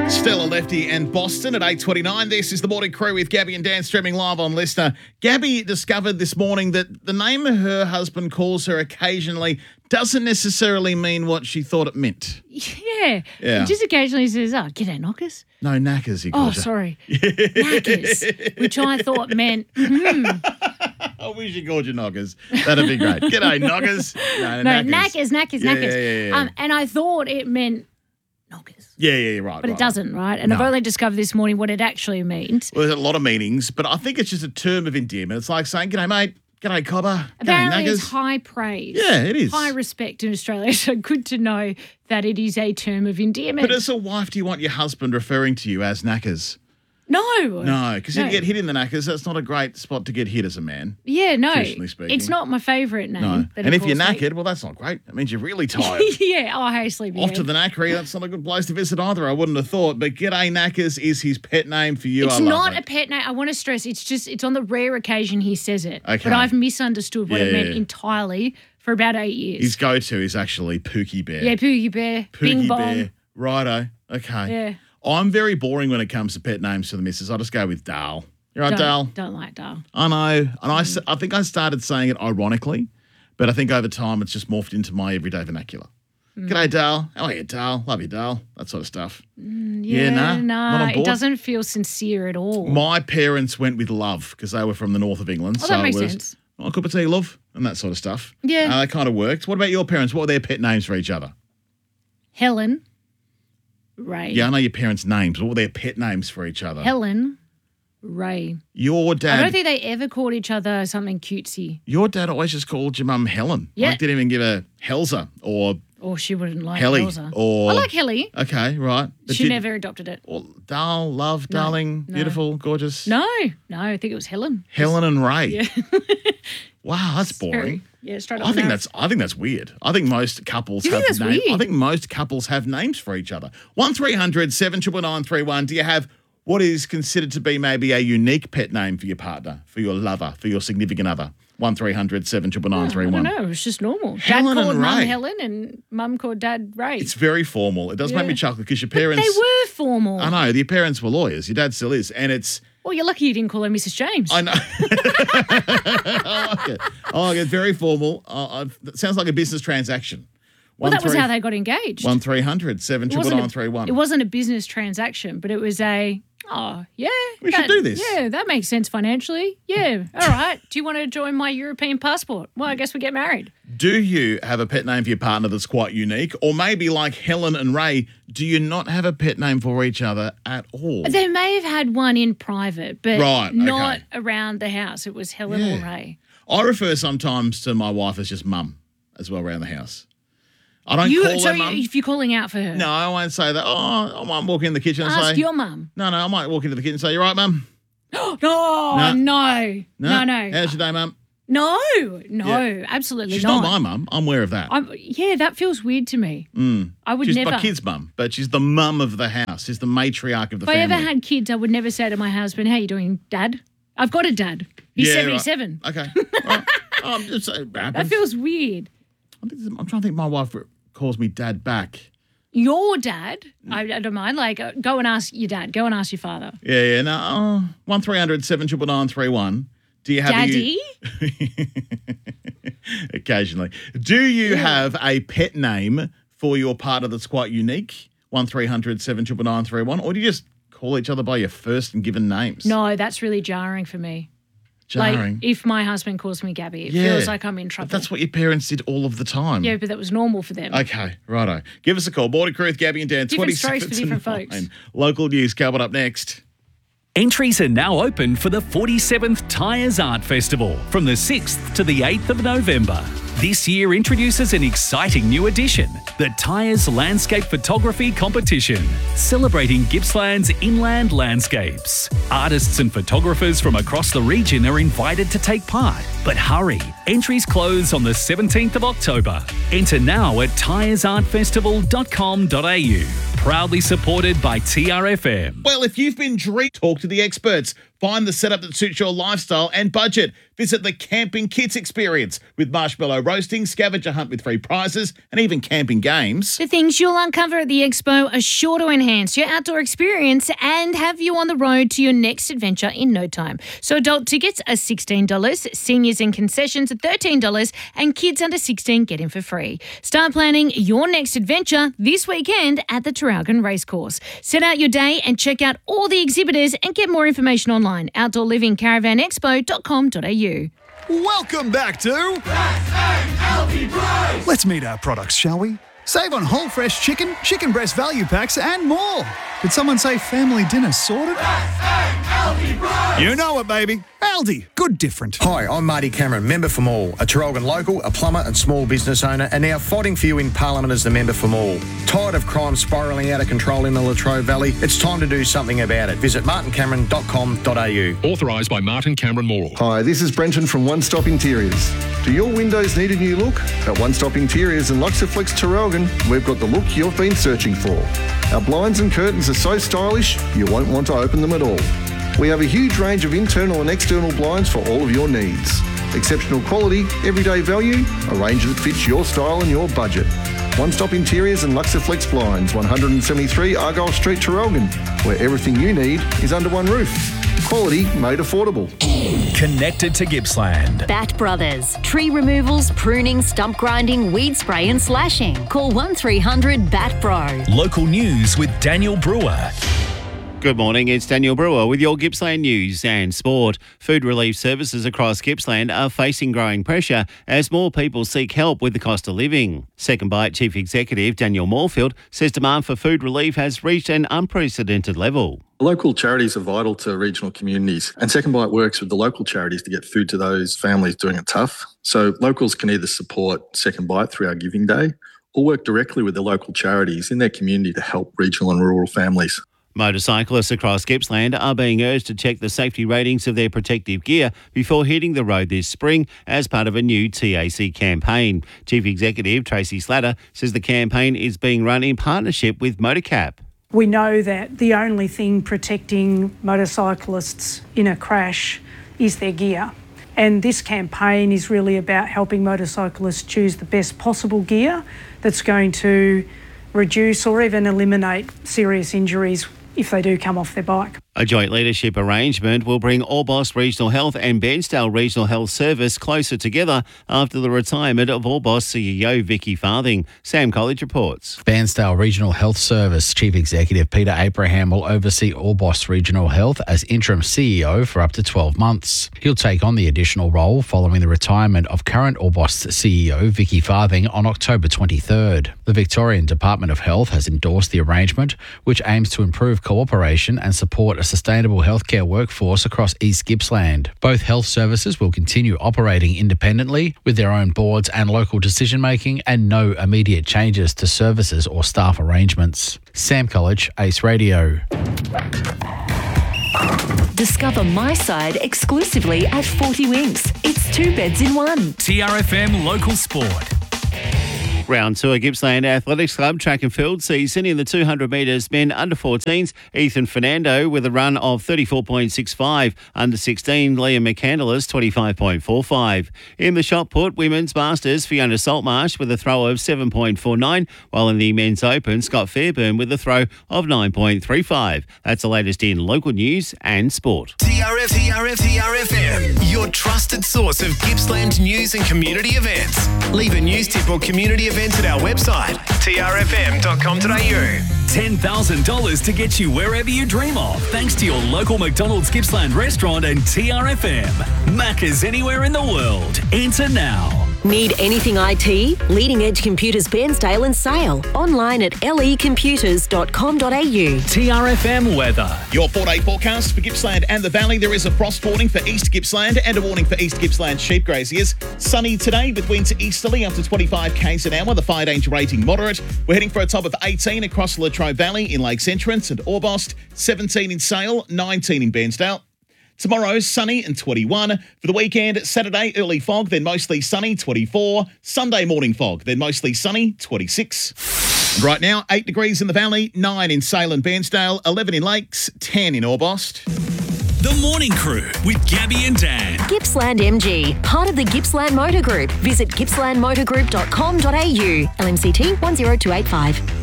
Stella Lefty and Boston at 8:29. This is the Morning Crew with Gabby and Dan, streaming live on Listener. Gabby discovered this morning that the name her husband calls her occasionally doesn't necessarily mean what she thought it meant. Yeah. Yeah. He just occasionally says, g'day, knockers. No, knackers, he Oh, calls her. sorry. Knackers, which I thought meant, I wish he called you knockers. That'd be great. G'day, knockers. No, knackers. Yeah. And I thought it meant knockers. Yeah, right. But it doesn't, right? And No. I've only discovered this morning what it actually means. Well, there's a lot of meanings, but I think it's just a term of endearment. It's like saying, g'day, mate. G'day, cobber. G'day, Apparently knackers. it's high praise. Yeah, it is. High respect in Australia. So good to know that it is a term of endearment. But as a wife, do you want your husband referring to you as knackers? No. No, because if you get hit in the knackers, that's not a great spot to get hit as a man. Yeah, no. Traditionally speaking. It's not my favourite name. No. that And he if you're calls me. knackered, well, that's not great. That means you're really tired. Yeah, I hate sleeping. Off to the knackery, that's not a good place to visit either, I wouldn't have thought. But G'day Knackers is his pet name for you. It's I love not it. a pet name. I want to stress it's on the rare occasion he says it. Okay. But I've misunderstood what it meant Yeah. entirely for about 8 years. His go-to is actually Pookie Bear. Yeah, Poogie Bear, Bing Pookie Bong. Bear. Righto. Okay. Yeah. I'm very boring when it comes to pet names for the missus. I'll just go with Dal. You right, Dal? Don't like Dal. I know. And I think I started saying it ironically, but I think over time it's just morphed into my everyday vernacular. G'day, Dal. How are you, Dal? Love you, Dal. That sort of stuff. Yeah, not on nah, it board? doesn't feel sincere at all. My parents went with love because they were from the north of England. Oh, so that makes it was, sense. Oh, cup of tea, love, and that sort of stuff. Yeah. That kind of worked. What about your parents? What were their pet names for each other? Helen, Ray. Yeah, I know your parents' names. What were their pet names for each other? Helen, Ray. Your I dad. don't think they ever called each other something cutesy. Your dad always just called your mum Helen. Yeah. Like, didn't even give her Helza or Or she wouldn't like Helly Elsa. or. I like Helly. Okay, right. But She did- never adopted it. Or Dal, love, darling, no. beautiful, gorgeous. No, I think it was Helen. Helen and Ray. Yeah. Wow, that's boring. Yeah, straight I think that's weird. I think most couples Do you have think that's names. weird? I think most couples have names for each other. 1300 799 Do you have what is considered to be maybe a unique pet name for your partner, for your lover, for your significant other? 1300 799 I don't know. It was just normal. Helen Dad called and Mum Ray. Helen and Mum called Dad Ray. It's very formal. It does make Yeah. me chuckle because your But parents. they were formal. I know your parents were lawyers. Your dad still is, and it's. Well, you're lucky you didn't call her Mrs. James. I know. I like it. I like it. Very formal. It sounds like a business transaction. well, that was how they got engaged. 1300 It 799 wasn't a business transaction, but it was a, We should do this. Yeah, that makes sense financially. Yeah, all right. Do you want to join my European passport? Well, I guess we get married. Do you have a pet name for your partner that's quite unique? Or maybe like Helen and Ray, do you not have a pet name for each other at all? They may have had one in private, but Right, not okay. around the house. It was Helen Yeah. or Ray. I refer sometimes to my wife as just mum as well around the house. I don't call So her mum. if you're calling out for her, No, I won't say that. Oh, I might walk in the kitchen and ask say, your mum. No, I might walk into the kitchen and say, you right, mum? No. No. No. How's your day, mum? No, Yeah. absolutely She's not. not my mum. I'm aware of that. That feels weird to me. I would She's never. my kid's mum, but she's the mum of the house. She's the matriarch of the If I family. ever had kids, I would never say to my husband, "How you doing, Dad?" I've got a dad. He's Yeah, right. 77. Okay. Right. I'm just saying, That feels weird. I'm trying to think. My wife calls me dad back. Your dad, I don't mind. Like, go and ask your dad. Go and ask your father. Yeah. No. 1300 799 Do you have Daddy? Occasionally. Do you have a pet name for your partner that's quite unique? 1300 799 or do you just call each other by your first and given names? No, that's really jarring for me. Jarring. Like, if my husband calls me Gabby, it Yeah. feels like I'm in trouble. But that's what your parents did all of the time. Yeah, but that was normal for them. Okay, righto. Give us a call. Morning Crew with Gabby and Dan. Different strokes for 27 different to 9. folks. Local news coming up next. Entries are now open for the 47th Tyres Art Festival from the 6th to the 8th of November. This year introduces an exciting new addition, the Tyres Landscape Photography Competition, celebrating Gippsland's inland landscapes. Artists and photographers from across the region are invited to take part. But hurry, entries close on the 17th of October. Enter now at tyresartfestival.com.au. Proudly supported by TRFM. Well, if you've been talk to the experts. Find the setup that suits your lifestyle and budget. Visit the Camping Kits experience with marshmallow roasting, scavenger hunt with free prizes, and even camping games. The things you'll uncover at the expo are sure to enhance your outdoor experience and have you on the road to your next adventure in no time. So adult tickets are $16, seniors and concessions are $13, and kids under 16 get in for free. Start planning your next adventure this weekend at the Traralgon Racecourse. Set out your day and check out all the exhibitors and get more information online. OutdoorLivingCaravanExpo.com.au. Welcome back to Healthy Price. Let's meet our products, shall we? Save on whole fresh chicken, chicken breast value packs, and more. Did someone say family dinner sorted? Healthy Price. You know it, baby. Aldi, good different. Hi, I'm Marty Cameron, member for Maul, a Traralgon local, a plumber and small business owner, and now fighting for you in Parliament as the member for Maul. Tired of crime spiralling out of control in the Latrobe Valley? It's time to do something about it. Visit martincameron.com.au. Authorised by Martin Cameron Moore. Hi, this is Brenton from One Stop Interiors. Do your windows need a new look? At One Stop Interiors and Luxaflex Traralgon, we've got the look you've been searching for. Our blinds and curtains are so stylish, you won't want to open them at all. We have a huge range of internal and external blinds for all of your needs. Exceptional quality, everyday value, a range that fits your style and your budget. One Stop Interiors and Luxaflex Blinds, 173 Argyle Street, Traralgon, where everything you need is under one roof. Quality made affordable. Connected to Gippsland. Bat Brothers. Tree removals, pruning, stump grinding, weed spray and slashing. Call 1300 BAT BRO. Local news with Daniel Brewer. Good morning, it's Daniel Brewer with your Gippsland news and sport. Food relief services across Gippsland are facing growing pressure as more people seek help with the cost of living. Second Bite Chief Executive Daniel Moorfield says demand for food relief has reached an unprecedented level. Local charities are vital to regional communities, and Second Bite works with the local charities to get food to those families doing it tough. So locals can either support Second Bite through our Giving Day or work directly with the local charities in their community to help regional and rural families. Motorcyclists across Gippsland are being urged to check the safety ratings of their protective gear before hitting the road this spring as part of a new TAC campaign. Chief Executive Tracy Slatter says the campaign is being run in partnership with Motorcap. We know that the only thing protecting motorcyclists in a crash is their gear. And this campaign is really about helping motorcyclists choose the best possible gear that's going to reduce or even eliminate serious injuries if they do come off their bike. A joint leadership arrangement will bring Orbost Regional Health and Bairnsdale Regional Health Service closer together after the retirement of Orbost CEO Vicky Farthing. Sam College reports. Bairnsdale Regional Health Service Chief Executive Peter Abraham will oversee Orbost Regional Health as interim CEO for up to 12 months. He'll take on the additional role following the retirement of current Orbost CEO Vicky Farthing on October 23rd. The Victorian Department of Health has endorsed the arrangement, which aims to improve cooperation and support a sustainable healthcare workforce across East Gippsland. Both health services will continue operating independently with their own boards and local decision-making, and no immediate changes to services or staff arrangements. Sam College, Ace Radio. Discover My Side exclusively at 40 Winks. It's 2 beds in one. TRFM Local Sport. Round 2 of Gippsland Athletics Club track and field season in the 200 metres men under 14s. Ethan Fernando with a run of 34.65. Under 16, Liam McCandless 25.45. In the shot put women's masters, Fiona Saltmarsh with a throw of 7.49, while in the men's open, Scott Fairburn with a throw of 9.35. That's the latest in local news and sport. TRFM, your trusted source of Gippsland news and community events. Leave a news tip or community events at our website, trfm.com.au. $10,000 to get you wherever you dream of, thanks to your local McDonald's Gippsland restaurant and TRFM. Macca's anywhere in the world. Enter now. Need anything IT? Leading Edge Computers Bairnsdale and Sale. Online at lecomputers.com.au. TRFM weather. Your 4-day forecast for Gippsland and the Valley. There is a frost warning for East Gippsland and a warning for East Gippsland sheep graziers. Sunny today with winds easterly up to 25 k's an hour. The fire danger rating moderate. We're heading for a top of 18 across Latrobe Valley in Lakes Entrance and Orbost, 17 in Sale, 19 in Bairnsdale. Tomorrow, sunny and 21. For the weekend, Saturday, early fog, then mostly sunny, 24. Sunday, morning fog, then mostly sunny, 26. And right now, 8 degrees in the Valley, 9 in Sale and Bairnsdale, 11 in Lakes, 10 in Orbost. The Morning Crew with Gabby and Dan. Gippsland MG, part of the Gippsland Motor Group. Visit gippslandmotorgroup.com.au. LMCT 10285.